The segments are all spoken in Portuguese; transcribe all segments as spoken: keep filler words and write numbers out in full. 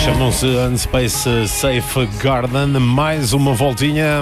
Chamam-se Unspace Safe Garden. Mais uma voltinha.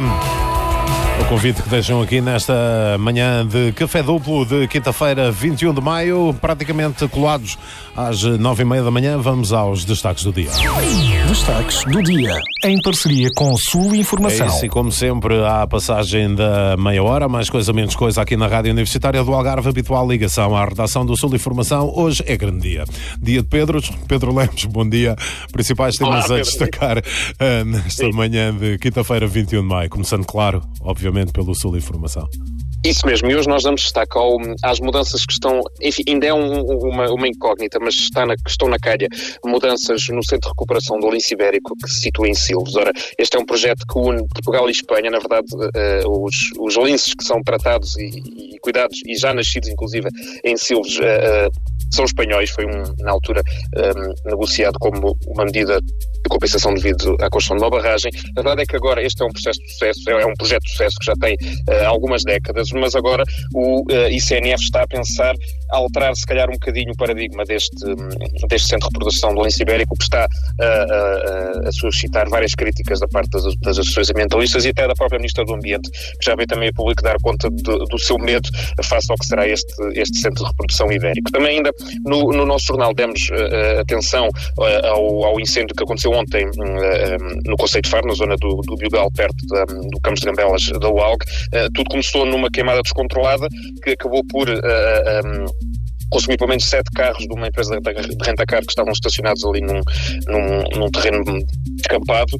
O convite que deixam aqui nesta manhã de café duplo de quinta-feira, vinte e um de maio, praticamente colados às nove e meia da manhã. Vamos aos destaques do dia. Destaques do dia, em parceria com Sul Informação. É isso, e como sempre, há a passagem da meia hora, mais coisa, menos coisa, aqui na Rádio Universitária do Algarve, habitual ligação à redação do Sul Informação. Hoje é grande dia. Dia de Pedros. Pedro Lemos, bom dia. Principais temas Olá, a destacar uh, nesta Sim. manhã de quinta-feira, vinte e um de maio. Começando, claro, obviamente, pelo Sul Informação. Isso mesmo, e hoje nós damos destaque ao, às mudanças que estão, enfim, ainda é um, uma, uma incógnita, mas está na, que estão na calha, mudanças no Centro de Recuperação do Lince Ibérico, que se situa em Silves. Ora, este é um projeto que une Portugal e Espanha. Na verdade, uh, os, os linces que são tratados e, e cuidados, e já nascidos inclusive em Silves, uh, uh, são espanhóis. Foi um, na altura um, negociado como uma medida de compensação devido à construção de uma barragem. A verdade é que agora este é um processo de sucesso, é um projeto de sucesso que já tem uh, algumas décadas, mas agora o uh, I C N F está a pensar alterar se calhar um bocadinho o paradigma deste, deste Centro de Reprodução do Lince Ibérico, que está uh, uh, a suscitar várias críticas da parte das, das associações ambientalistas e até da própria Ministra do Ambiente, que já veio também a público dar conta de, do seu medo face ao que será este, este Centro de Reprodução Ibérico. Também ainda no, no nosso jornal demos uh, atenção uh, ao, ao incêndio que aconteceu ontem uh, no Conceito de Faro, na zona do, do Biogal, perto da, do Campos de Gambelas da U A L G. Uh, tudo começou numa queimada descontrolada que acabou por uh, um, consumir pelo menos sete carros de uma empresa de renta-car que estavam estacionados ali num, num, num terreno descampado.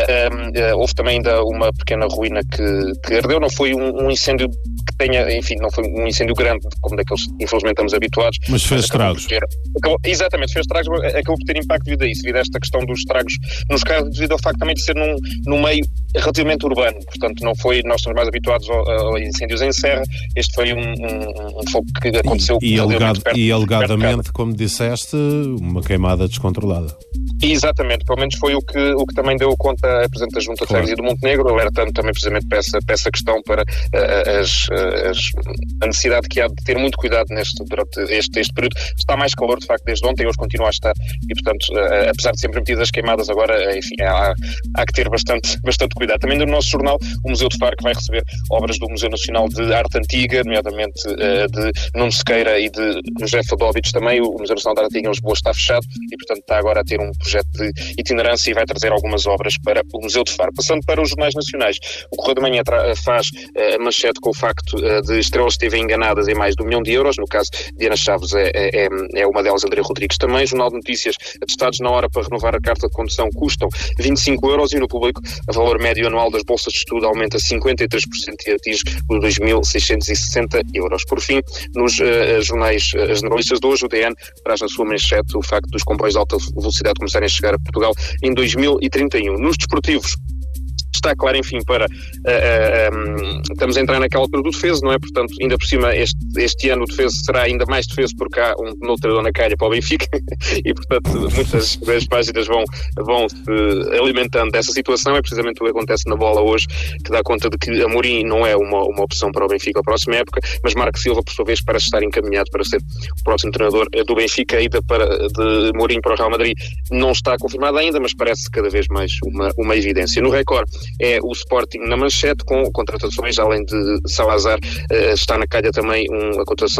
Uh, uh, houve também ainda uma pequena ruína que, que ardeu. Não foi um, um incêndio que tenha, enfim, não foi um incêndio grande, como daqueles infelizmente estamos habituados. Mas fez estragos. Ter, acabou, exatamente, fez estragos, acabou por ter impacto devido a isso, devido a esta questão dos estragos nos carros, devido ao facto também de ser num, num meio relativamente urbano. Portanto, não foi, nós estamos mais habituados a, a incêndios em serra. Este foi um, um, um fogo que aconteceu e, e, alegado, perto, e alegadamente, como disseste, uma queimada descontrolada. Exatamente, pelo menos foi o que, o que também deu conta a Presidente da Junta de Freguesia do Montenegro, alertando também precisamente para essa, para essa questão, para uh, as, as, a necessidade que há de ter muito cuidado neste, durante este, este período. Está mais calor, de facto, desde ontem, hoje continua a estar, e portanto, uh, apesar de ser permitidas as queimadas, agora, enfim, há, há que ter bastante, bastante cuidado. Também no nosso jornal, o Museu de Faro, que vai receber obras do Museu Nacional de Arte Antiga, nomeadamente uh, de Nuno Sequeira e de José Fadóvitos também. O Museu Nacional de Arte Antiga em Lisboa está fechado e, portanto, está agora a ter um projeto de itinerância e vai trazer algumas obras para o Museu de Faro. Passando para os jornais nacionais, o Correio da Manhã faz a uh, manchete com o facto uh, de estrelas estarem enganadas em mais de um milhão de euros. No caso, Diana Chaves é, é, é uma delas, André Rodrigues também. Jornal de Notícias, atestados na hora para renovar a carta de condução custam vinte e cinco euros e no Público, o valor médio anual das bolsas de estudo aumenta cinquenta e três por cento e atinge os dois mil seiscentos e sessenta euros. Por fim, nos uh, jornais uh, generalistas de hoje, o D N traz na sua manchete o facto dos comboios de alta velocidade começarem a chegar a Portugal em dois mil e trinta e um. Nos desportivos, está claro, enfim, para uh, uh, um, estamos a entrar naquela altura do defeso, não é? Portanto, ainda por cima, este, este ano o defeso será ainda mais defeso porque há um novo treinador na calha para o Benfica e, portanto, muitas das páginas vão, vão se alimentando dessa situação. É precisamente o que acontece na Bola hoje, que dá conta de que Amorim não é uma, uma opção para o Benfica a próxima época, mas Marco Silva, por sua vez, parece estar encaminhado para ser o próximo treinador do Benfica. A ida para, de Amorim para o Real Madrid não está confirmada ainda, mas parece cada vez mais uma, uma evidência. No Record, é o Sporting na manchete com contratações, além de Salazar, está na calha também um, a contratação